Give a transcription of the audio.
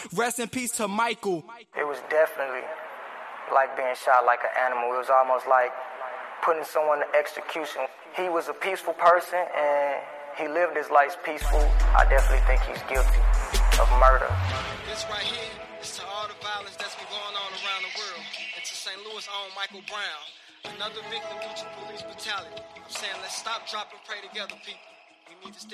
Rest in peace to Michael. It was definitely like being shot like an animal. It was almost like putting someone to execution. He was a peaceful person and he lived his life peaceful. I definitely think he's guilty of murder. This right here is to all the violence that's been going on around the world, and to St. Louis' own Michael Brown, another victim due to police brutality. I'm saying let's stop, drop, and pray together, people. We need to stick